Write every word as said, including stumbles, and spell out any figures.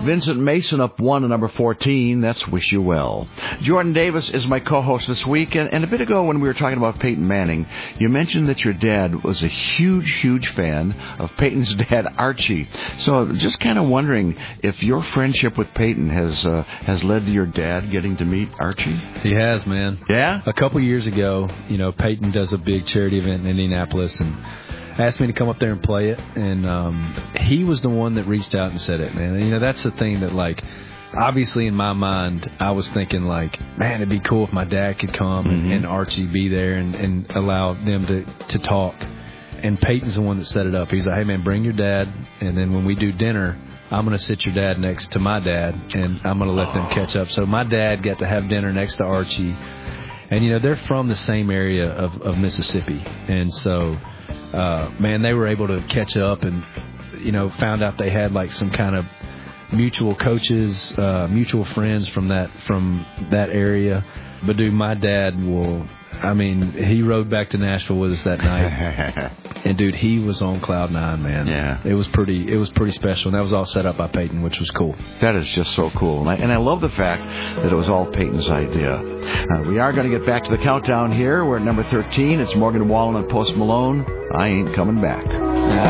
Vincent Mason up one to number fourteen. That's Wish You Well. Jordan Davis is my co-host this week. And, and a bit ago when we were talking about Peyton Manning, you mentioned that your dad was a huge, huge fan of Peyton's dad, Archie. So just kind of wondering if your friendship with Peyton has uh, has led to your dad getting to meet Archie? He has, man. Yeah? A couple years ago, you know, Peyton does a big charity event in Indianapolis and asked me to come up there and play it. And um, he was the one that reached out and said it, man. And, you know, that's the thing that, like, obviously in my mind, I was thinking, like, man, it'd be cool if my dad could come mm-hmm. and, and Archie be there and, and allow them to, to talk. And Peyton's the one that set it up. He's like, hey, man, bring your dad. And then when we do dinner, I'm going to sit your dad next to my dad, and I'm going to let them catch up. So my dad got to have dinner next to Archie. And, you know, they're from the same area of, of Mississippi. And so, uh, man, they were able to catch up and, you know, found out they had, like, some kind of mutual coaches, uh, mutual friends from that from that area. But, dude, my dad will, I mean, he rode back to Nashville with us that night. And, dude, he was on cloud nine, man. Yeah. It was pretty It was pretty special. And that was all set up by Peyton, which was cool. That is just so cool. And I, and I love the fact that it was all Peyton's idea. Uh, we are going to get back to the countdown here. We're at number thirteen. It's Morgan Wallen and Post Malone. I Ain't Coming Back.